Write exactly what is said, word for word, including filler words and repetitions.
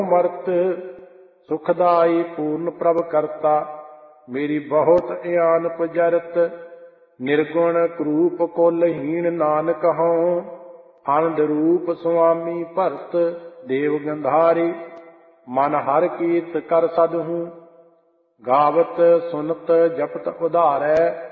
ਮਰਤ ਸੁਖਦਾਈ ਪੂਰਨ ਪ੍ਰਭ ਕਰਤਾ। ਮੇਰੀ ਬਹੁਤ ਇਆਨ ਪੁਜਰਤ ਨਿਰਗੁਣ ਕਰੂਪ ਕੁਲਹੀਣ ਨਾਨਕ ਹਉ। ਆਨੰਦ ਰੂਪ ਸੁਆਮੀ ਭਰਤ ਦੇਵ ਗੰਧਾਰੀ। ਮਨ ਹਰ ਕੀਰਤ ਕਰ ਸਦਹੂੰ ਗਾਵਤ ਸੁਨਤ ਜਪਤ ਉਧਾਰੈ।